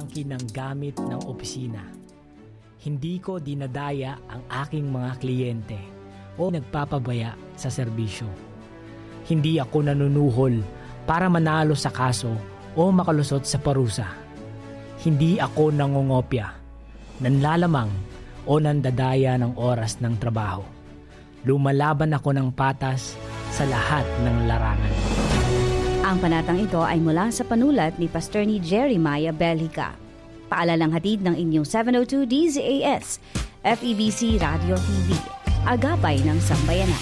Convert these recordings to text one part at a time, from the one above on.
pag-aangkin ng gamit ng opisina. Hindi ko dinadaya ang aking mga kliyente o nagpapabaya sa serbisyo. Hindi ako nanunuhol para manalo sa kaso o makalusot sa parusa. Hindi ako nangongopya, nanlalamang o nandadaya ng oras ng trabaho. Lumalaban ako ng patas sa lahat ng larangan. Ang panatang ito ay mula sa panulat ni Pastor ni Jeremiah Belhica. Paalalang hatid ng inyong 702 DZAS, FEBC Radio TV, agapay ng sambayanan.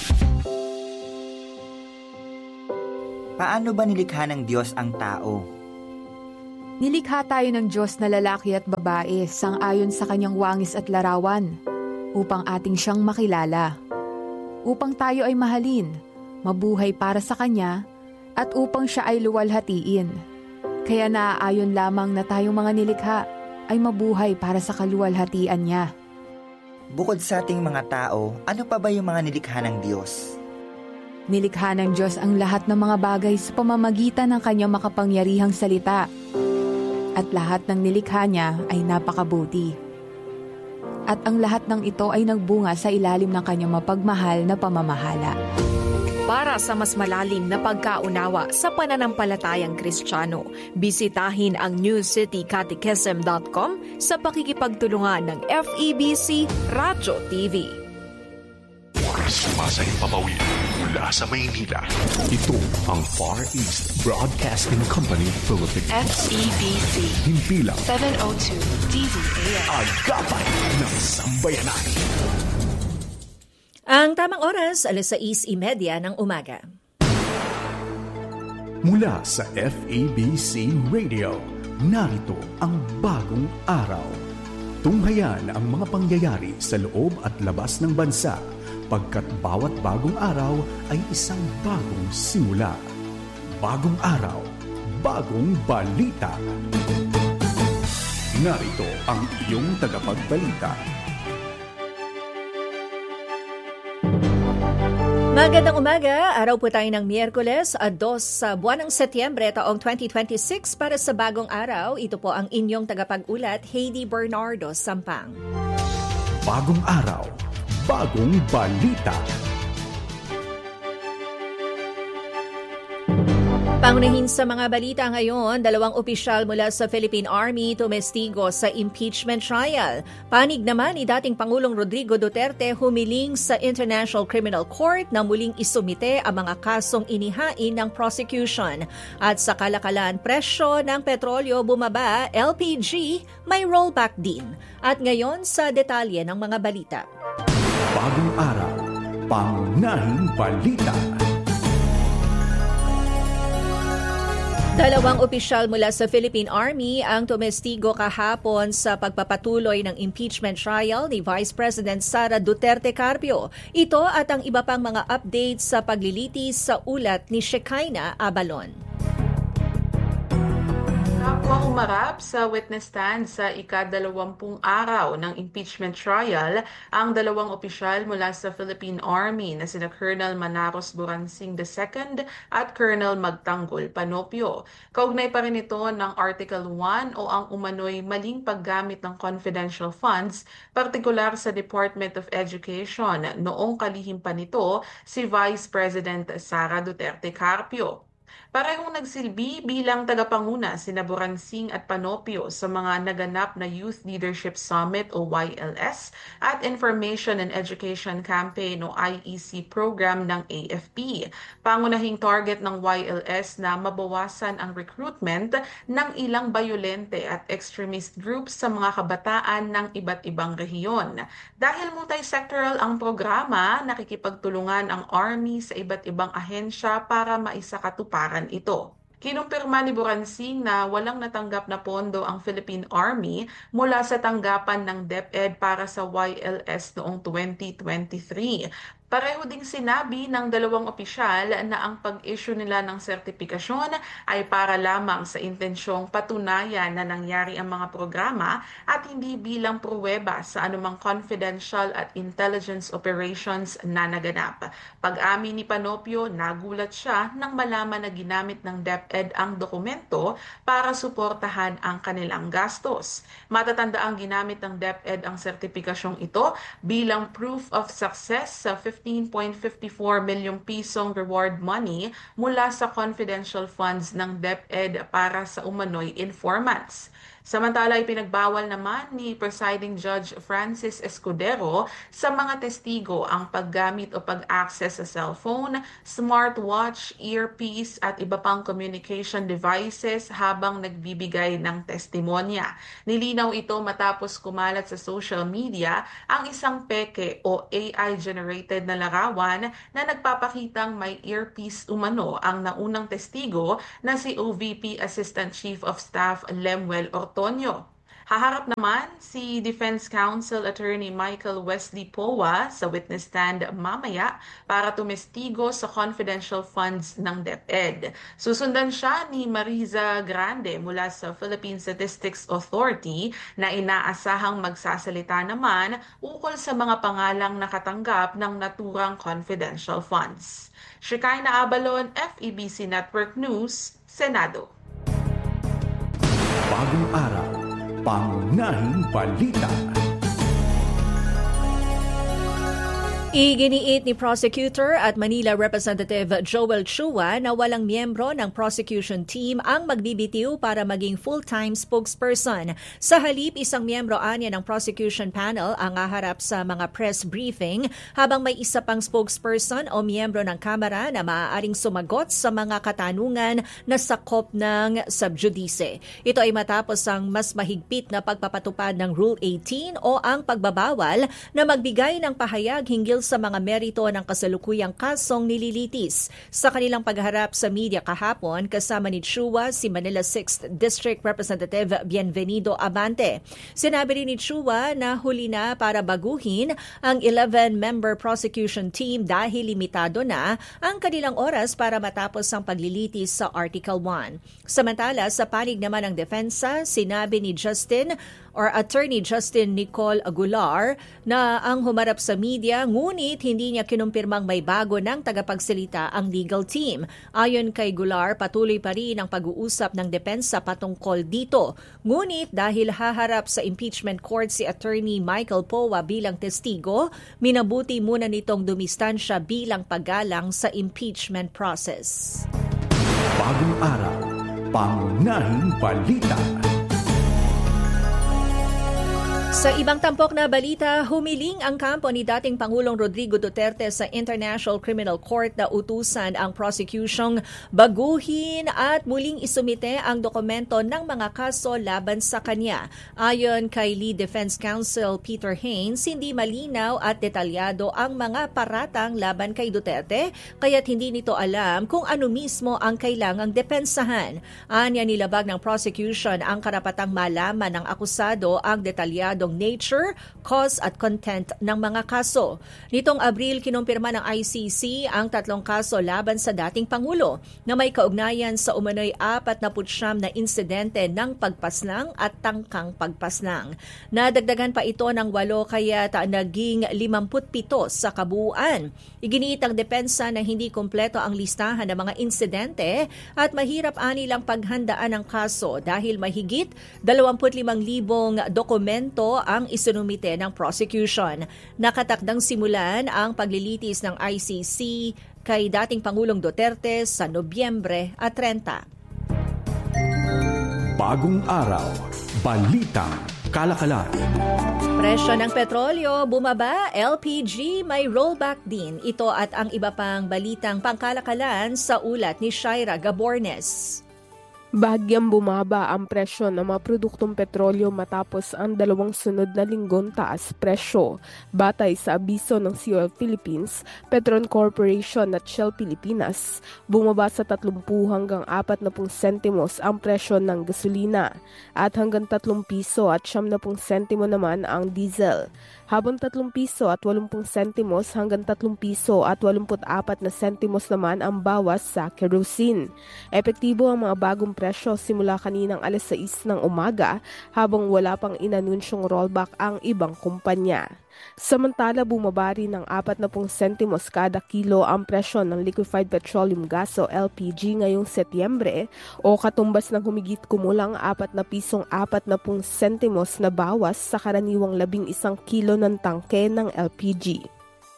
Paano ba nilikha ng Diyos ang tao? Nilikha tayo ng Diyos na lalaki at babae sang-ayon sa kanyang wangis at larawan, upang ating siyang makilala, upang tayo ay mahalin, mabuhay para sa Kanya, at upang siya ay luwalhatiin. Kaya naaayon lamang na tayong mga nilikha ay mabuhay para sa kaluwalhatian niya. Bukod sa ating mga tao, ano pa ba yung mga nilikha ng Diyos? Nilikha ng Diyos ang lahat ng mga bagay sa pamamagitan ng kanyang makapangyarihang salita. At lahat ng nilikha niya ay napakabuti. At ang lahat ng ito ay nagbunga sa ilalim ng kanyang mapagmahal na pamamahala. Para sa mas malalim na pagkaunawa sa pananampalatayang Kristiyano, bisitahin ang newcitycatechism.com sa pakikipagtulungan ng FEBC Radio TV. Sumasayang papawid mula sa Maynila. Ito ang Far East Broadcasting Company Philippines. FEBC. Himpilang 702 DZAS. Agapay ng sambayanan. Ang tamang oras, 6:30 ng umaga. Mula sa FEBC Radio, narito ang bagong araw. Tunghayan ang mga pangyayari sa loob at labas ng bansa, pagkat bawat bagong araw ay isang bagong simula. Bagong araw, bagong balita. Narito ang iyong tagapagbalita. Magandang umaga, araw po tayo ng Miyerkules, 2 sa buwan ng Setyembre taong 2026 para sa bagong araw. Ito po ang inyong tagapag-ulat, Heidi Bernardo Sampang. Bagong araw, bagong balita. Pangunahin sa mga balita ngayon, 2 opisyal mula sa Philippine Army tumestigo sa impeachment trial. Panig naman ni dating Pangulong Rodrigo Duterte humiling sa International Criminal Court na muling isumite ang mga kasong inihain ng prosecution. At sa kalakalan presyo ng petrolyo bumaba, LPG may rollback din. At ngayon sa detalye ng mga balita. Bagong araw, pangunahing balita. 2 opisyal mula sa Philippine Army ang tumestigo kahapon sa pagpapatuloy ng impeachment trial ni Vice President Sara Duterte Carpio. Ito at ang iba pang mga updates sa paglilitis sa ulat ni Shekinah Abalon. Kapwa umarap sa witness stand sa ika-20 araw ng impeachment trial ang 2 opisyal mula sa Philippine Army na sina Colonel Manaros Buransing II at Colonel Magtanggol Panopio. Kaugnay pa rin ito ng Article 1 o ang umano'y maling paggamit ng confidential funds, partikular sa Department of Education. Noong kalihim pa nito si Vice President Sara Duterte Carpio. Parehong nagsilbi bilang tagapanguna sina Buransing at Panopio sa mga naganap na Youth Leadership Summit o YLS at Information and Education Campaign o IEC program ng AFP. Pangunahing target ng YLS na mabawasan ang recruitment ng ilang bayolente at extremist groups sa mga kabataan ng iba't ibang rehiyon. Dahil multi-sectoral ang programa, nakikipagtulungan ang Army sa iba't ibang ahensya para maisakatuparan ito. Kinumpirma ni Buransing na walang natanggap na pondo ang Philippine Army mula sa tanggapan ng DepEd para sa YLS noong 2023. Pareho ding sinabi ng dalawang opisyal na ang pag-issue nila ng sertipikasyon ay para lamang sa intensyong patunayan na nangyari ang mga programa at hindi bilang pruweba sa anumang confidential at intelligence operations na naganap. Pag-amin ni Panopio, nagulat siya nang malaman na ginamit ng DepEd ang dokumento para suportahan ang kanilang gastos. Matatanda ang ginamit ng DepEd ang sertipikasyong ito bilang proof of success sa 15.54 milyong pisong reward money mula sa confidential funds ng DepEd para sa umano'y informants. Samantala, ipinagbawal naman ni Presiding Judge Francis Escudero sa mga testigo ang paggamit o pag-access sa cellphone, smartwatch, earpiece at iba pang communication devices habang nagbibigay ng testimonya. Nilinaw ito matapos kumalat sa social media ang isang peke o AI-generated na larawan na nagpapakitang may earpiece umano ang naunang testigo na si OVP Assistant Chief of Staff Lemuel Ortonio. Haharap naman si Defense Counsel Attorney Michael Wesley Powa sa witness stand mamaya para tumestigo sa confidential funds ng DepEd. Susundan siya ni Mariza Grande mula sa Philippine Statistics Authority na inaasahang magsasalita naman ukol sa mga pangalang nakatanggap ng naturang confidential funds. Shekinah Abalon, FEBC Network News, Senado. Bagong araw, pangunahing balita. Iginiit ni Prosecutor at Manila Representative Joel Chua na walang miyembro ng prosecution team ang magbibitiw para maging full-time spokesperson. Sa halip, isang miyembro anya ng prosecution panel ang haharap sa mga press briefing habang may isa pang spokesperson o miyembro ng Kamara na maaaring sumagot sa mga katanungan na sakop ng subjudice. Ito ay matapos ang mas mahigpit na pagpapatupad ng Rule 18 o ang pagbabawal na magbigay ng pahayag hinggil sa mga merito ng kasalukuyang kasong nililitis. Sa kanilang pagharap sa media kahapon, kasama ni Chua si Manila 6th District Representative Bienvenido Abante. Sinabi rin ni Chua na huli na para baguhin ang 11-member prosecution team dahil limitado na ang kanilang oras para matapos ang paglilitis sa Article 1. Samantala, sa panig naman ng depensa, sinabi ni Attorney Justin Nicole Aguilar na ang humarap sa media, ngunit hindi niya kinumpirmang may bago ng tagapagsalita ang legal team. Ayon kay Aguilar, patuloy pa rin ang pag-uusap ng depensa patungkol dito. Ngunit dahil haharap sa impeachment court si Attorney Michael Powa bilang testigo, minabuti muna nitong dumistansya bilang paggalang sa impeachment process. Bagong araw, pangunahing balita. Sa ibang tampok na balita, humiling ang kampo ni dating Pangulong Rodrigo Duterte sa International Criminal Court na utusan ang prosecution baguhin at muling isumite ang dokumento ng mga kaso laban sa kanya. Ayon kay Lead Defense Counsel Peter Haynes, hindi malinaw at detalyado ang mga paratang laban kay Duterte, kaya't hindi nito alam kung ano mismo ang kailangang depensahan. Anya nilabag ng prosecution ang karapatang malaman ng akusado ang detalyadong nature, cause at content ng mga kaso. Nitong Abril, kinumpirma ng ICC ang 3 kaso laban sa dating Pangulo na may kaugnayan sa umano'y 49 na insidente ng pagpaslang at tangkang pagpaslang. Nadagdagan pa ito ng 8 kaya naging 57 sa kabuuan. Iginiit ang depensa na hindi kumpleto ang listahan ng mga insidente at mahirap anilang paghandaan ang kaso dahil mahigit 25,000 dokumento ang isinumite ng prosecution. Nakatakdang simulan ang paglilitis ng ICC kay dating Pangulong Duterte sa Nobyembre 30. Bagong araw, balitang kalakalan. Presyo ng petrolyo bumaba, LPG may rollback din. Ito at ang iba pang balitang pangkalakalan sa ulat ni Shaira Gabornes. Bahagyang bumaba ang presyo ng mga produktong petrolyo matapos ang 2 sunod na linggong taas presyo. Batay sa abiso ng Sea Oil Philippines, Petron Corporation at Shell Pilipinas, bumaba sa 30 hanggang 40 sentimos ang presyo ng gasolina at hanggang 3 piso at 70 sentimo naman ang diesel. Habang 3 piso at 80 sentimos hanggang 3 piso at 84 na sentimos naman ang bawas sa kerosene. Epektibo ang mga bagong presyo simula kaninang alas 6 ng umaga habang wala pang inanunsyong rollback ang ibang kumpanya. Samantala, bumaba rin ng 40 sentimos kada kilo ang presyo ng liquefied petroleum gas o LPG ngayong Setyembre o katumbas ng humigit kumulang 4 na pisong 40 sentimos na bawas sa karaniwang 11 kilo ng tangke ng LPG.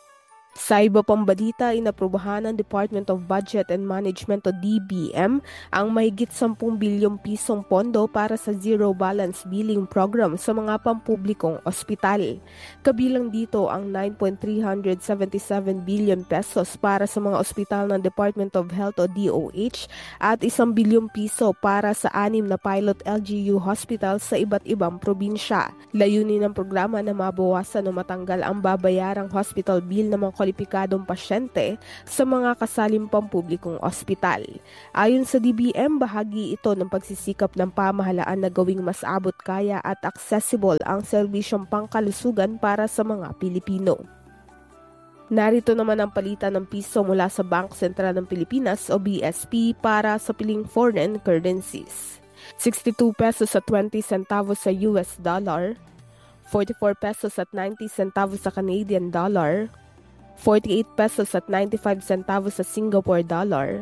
Sa iba pang balita, inaprubahan ng Department of Budget and Management o DBM ang mahigit 10 bilyong pisong pondo para sa Zero Balance Billing Program sa mga pampublikong ospital. Kabilang dito ang 9.377 billion pesos para sa mga ospital ng Department of Health o DOH at 1 bilyong piso para sa 6 na pilot LGU hospitals sa iba't ibang probinsya. Layunin ng programa na mabawasan o matanggal ang babayarang hospital bill ng mga kwalipikadong pasyente sa mga kasaling pampublikong ospital. Ayon sa DBM, bahagi ito ng pagsisikap ng pamahalaan na gawing mas abot kaya at accessible ang serbisyong pangkalusugan para sa mga Pilipino. Narito naman ang palitan ng piso mula sa Bangko Sentral ng Pilipinas o BSP para sa piling foreign currencies. 62 pesos at 20 centavos sa US dollar, 44 pesos at 90 centavos sa Canadian dollar, 48 pesos at 95 centavos sa Singapore dollar,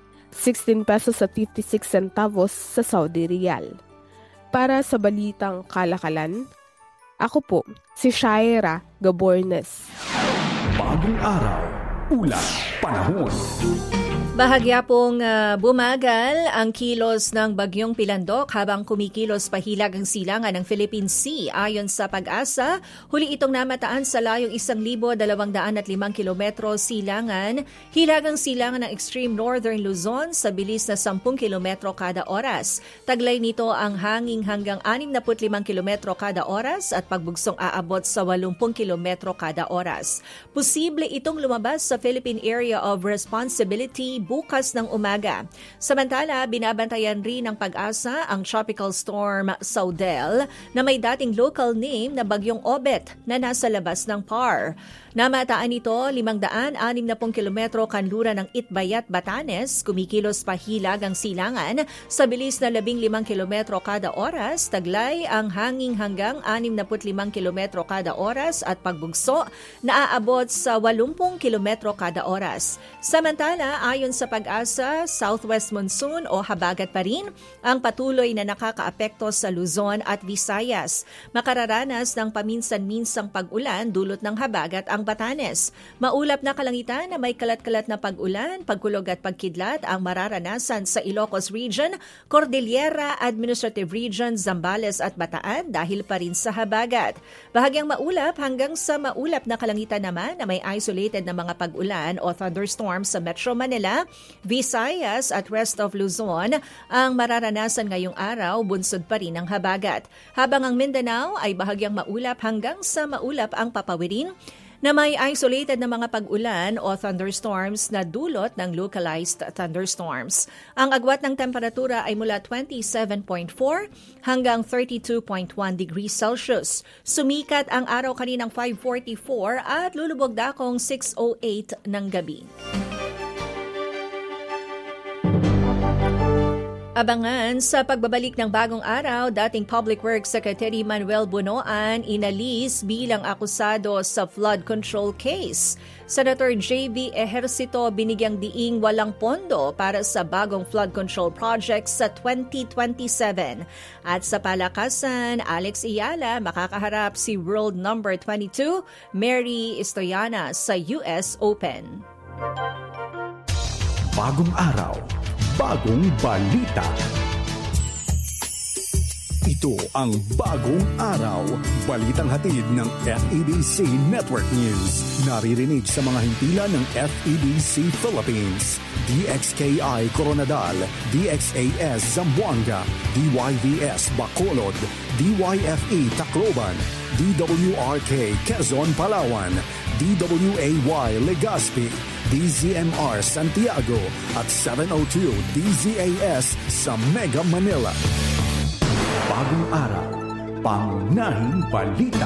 16 pesos at 56 centavos sa Saudi Riyal. Para sa balitang kalakalan, ako po si Shaira Gabornes. Bagong araw, ulat, panahon. Bahagya pong bumagal ang kilos ng bagyong Pilandok habang kumikilos pahilag ang silangan ng Philippine Sea. Ayon sa Pag-asa, huli itong namataan sa layong 1,205 kilometro silangan, hilagang silangan ng extreme northern Luzon sa bilis na 10 kilometro kada oras. Taglay nito ang hangin hanggang 65 kilometro kada oras at pagbugsong aabot sa 80 kilometro kada oras. Posible itong lumabas sa Philippine Area of Responsibility bukas ng umaga. Samantala, binabantayan rin ng Pag-asa ang tropical storm Saudel na may dating local name na Bagyong Obet na nasa labas ng PAR. Namataan nito 560 kilometro kanluran ng Itbayat, Batanes, kumikilos pahilag ang silangan sa bilis na 15 kilometro kada oras, taglay ang hangin hanggang 65 kilometro kada oras at pagbugso na aabot sa 80 kilometro kada oras. Samantala, ayon sa Pag-asa, southwest monsoon o habagat pa rin ang patuloy na nakakaapekto sa Luzon at Visayas. Makararanas ng paminsan-minsang pag-ulan dulot ng habagat ang Batanes. Maulap na kalangitan na may kalat-kalat na pag-ulan, pagkulog at pagkidlat ang mararanasan sa Ilocos Region, Cordillera Administrative Region, Zambales at Bataan dahil pa rin sa habagat. Bahagyang maulap hanggang sa maulap na kalangitan naman na may isolated na mga pag-ulan o thunderstorms sa Metro Manila, Visayas at rest of Luzon ang mararanasan ngayong araw, bunsod pa rin ng habagat. Habang ang Mindanao ay bahagyang maulap hanggang sa maulap ang papawirin na may isolated na mga pag-ulan o thunderstorms na dulot ng localized thunderstorms. Ang agwat ng temperatura ay mula 27.4 hanggang 32.1 degrees Celsius. Sumikat ang araw kaninang 5:44 at lulubog dakong 6:08 ng gabi. Abangan sa pagbabalik ng Bagong Araw, dating Public Works Secretary Manuel Bunoan inalis bilang akusado sa flood control case. Senator J.B. Ejercito binigyang diing walang pondo para sa bagong flood control project sa 2027. At sa palakasan, Alex Iyala makakaharap si world number 22, Mary Stoyana sa US Open. Bagong araw, bagong balita. Ito ang Bagong Araw, balitang hatid ng FEBC Network News. Naririnig sa mga himpilan ng FEBC Philippines, DXKI Coronadal, DXAS Zamboanga, DYVS Bacolod, DYFE Tacloban, DWRK Quezon Palawan, DWAY Legazpi, DZMR Santiago at 702 DZAS sa Mega Manila. Bagong araw, pangunahing balita.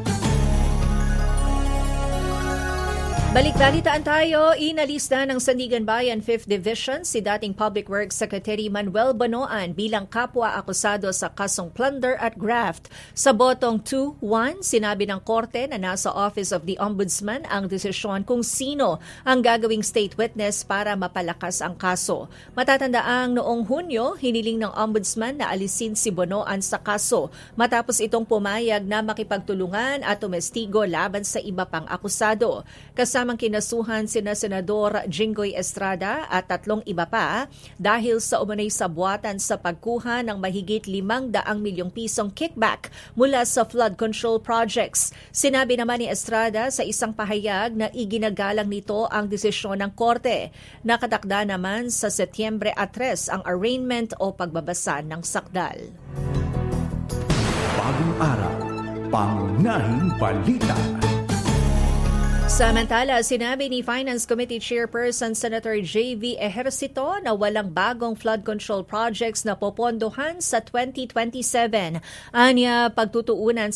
Balik-balitaan tayo, inalista ng Sandigan Bayan 5th Division si dating Public Works Secretary Manuel Bonoan bilang kapwa-akusado sa kasong plunder at graft. Sa botong 2-1, sinabi ng korte na nasa Office of the Ombudsman ang desisyon kung sino ang gagawing state witness para mapalakas ang kaso. Matatandaang noong Hunyo, hiniling ng Ombudsman na alisin si Bonoan sa kaso matapos itong pumayag na makipagtulungan at tumestigo laban sa iba pang akusado. Kasamang kinasuhan sina Senador Jinggoy Estrada at 3 iba pa dahil sa umunay sabuatan sa pagkuha ng mahigit 500 milyong pisong kickback mula sa flood control projects. Sinabi naman ni Estrada sa isang pahayag na iginagalang nito ang desisyon ng korte. Nakatakda naman sa Setyembre 3 ang arraignment o pagbabasa ng sakdal. Bagong araw, pangunahing balita. Samantala, sinabi ni Finance Committee Chairperson Senator J.V. Ejercito na walang bagong flood control projects na popondohan sa 2027. Anya, pagtutuunan sa